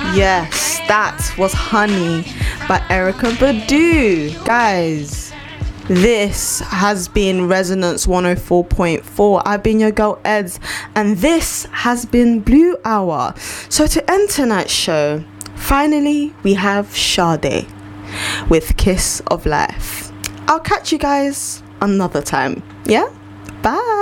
Yes, that was Honey by Erykah Badu. Guys, this has been Resonance 104.4. I've been your girl Eds, and this has been Blue Hour. So to end tonight's show, finally we have Sade with Kiss of Life. I'll catch you guys another time. Yeah? Bye.